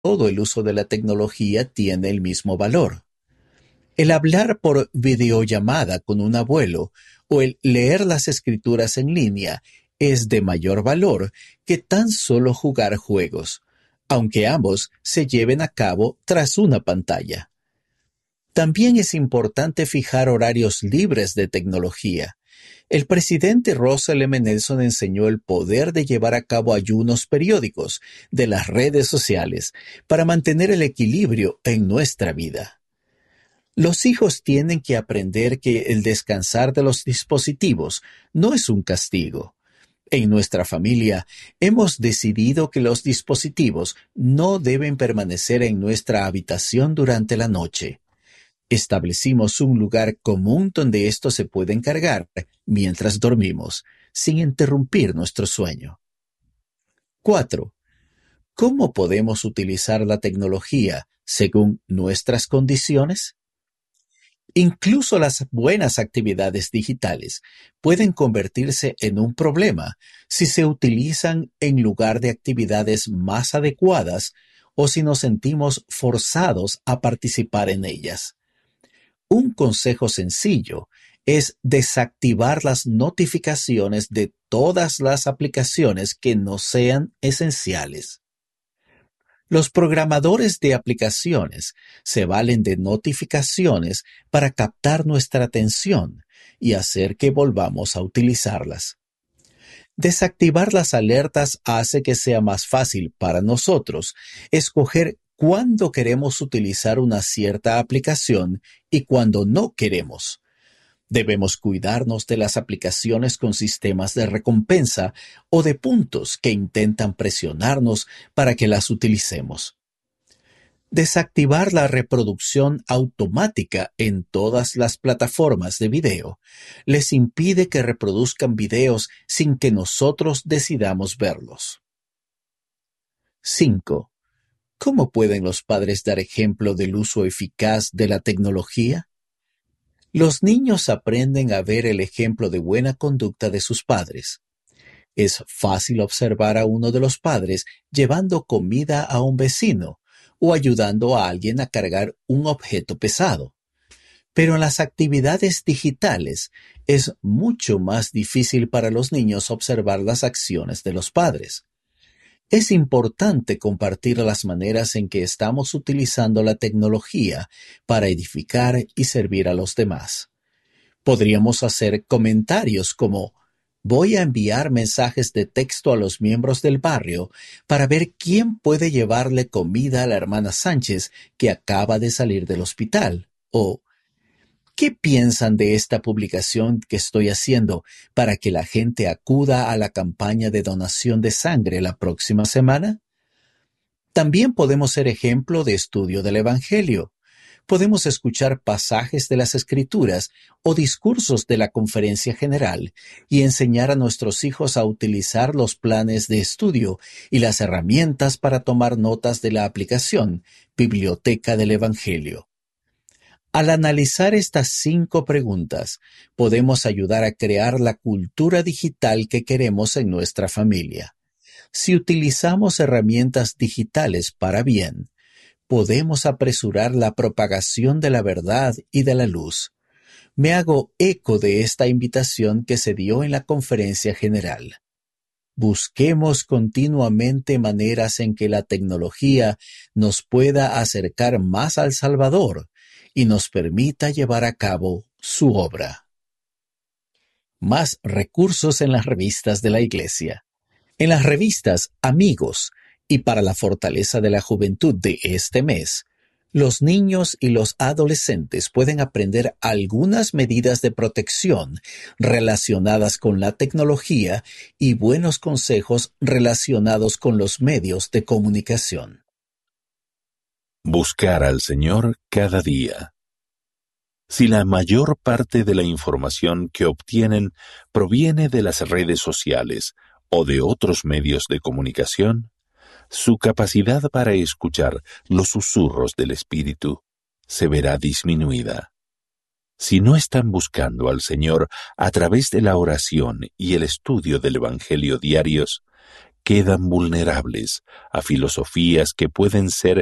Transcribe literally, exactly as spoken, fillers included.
todo el uso de la tecnología tiene el mismo valor. El hablar por videollamada con un abuelo o el leer las escrituras en línea es de mayor valor que tan solo jugar juegos, aunque ambos se lleven a cabo tras una pantalla. También es importante fijar horarios libres de tecnología. El presidente Russell M. Nelson enseñó el poder de llevar a cabo ayunos periódicos de las redes sociales para mantener el equilibrio en nuestra vida. Los hijos tienen que aprender que el descansar de los dispositivos no es un castigo. En nuestra familia hemos decidido que los dispositivos no deben permanecer en nuestra habitación durante la noche. Establecimos un lugar común donde estos se pueden cargar mientras dormimos, sin interrumpir nuestro sueño. cuatro. ¿Cómo podemos utilizar la tecnología según nuestras condiciones? Incluso las buenas actividades digitales pueden convertirse en un problema si se utilizan en lugar de actividades más adecuadas o si nos sentimos forzados a participar en ellas. Un consejo sencillo es desactivar las notificaciones de todas las aplicaciones que no sean esenciales. Los programadores de aplicaciones se valen de notificaciones para captar nuestra atención y hacer que volvamos a utilizarlas. Desactivar las alertas hace que sea más fácil para nosotros escoger cuándo queremos utilizar una cierta aplicación y cuándo no queremos. Debemos cuidarnos de las aplicaciones con sistemas de recompensa o de puntos que intentan presionarnos para que las utilicemos. Desactivar la reproducción automática en todas las plataformas de video les impide que reproduzcan videos sin que nosotros decidamos verlos. cinco. ¿Cómo pueden los padres dar ejemplo del uso eficaz de la tecnología? Los niños aprenden a ver el ejemplo de buena conducta de sus padres. Es fácil observar a uno de los padres llevando comida a un vecino o ayudando a alguien a cargar un objeto pesado. Pero en las actividades digitales es mucho más difícil para los niños observar las acciones de los padres. Es importante compartir las maneras en que estamos utilizando la tecnología para edificar y servir a los demás. Podríamos hacer comentarios como: voy a enviar mensajes de texto a los miembros del barrio para ver quién puede llevarle comida a la hermana Sánchez que acaba de salir del hospital. O, ¿qué piensan de esta publicación que estoy haciendo para que la gente acuda a la campaña de donación de sangre la próxima semana? También podemos ser ejemplo de estudio del Evangelio. Podemos escuchar pasajes de las Escrituras o discursos de la Conferencia General y enseñar a nuestros hijos a utilizar los planes de estudio y las herramientas para tomar notas de la aplicación Biblioteca del Evangelio. Al analizar estas cinco preguntas, podemos ayudar a crear la cultura digital que queremos en nuestra familia. Si utilizamos herramientas digitales para bien, podemos apresurar la propagación de la verdad y de la luz. Me hago eco de esta invitación que se dio en la Conferencia General. Busquemos continuamente maneras en que la tecnología nos pueda acercar más al Salvador y nos permita llevar a cabo su obra. Más recursos en las revistas de la Iglesia. En las revistas Amigos y para la fortaleza de la juventud de este mes, los niños y los adolescentes pueden aprender algunas medidas de protección relacionadas con la tecnología y buenos consejos relacionados con los medios de comunicación. Buscar al Señor cada día. Si la mayor parte de la información que obtienen proviene de las redes sociales o de otros medios de comunicación, su capacidad para escuchar los susurros del Espíritu se verá disminuida. Si no están buscando al Señor a través de la oración y el estudio del Evangelio diarios, quedan vulnerables a filosofías que pueden ser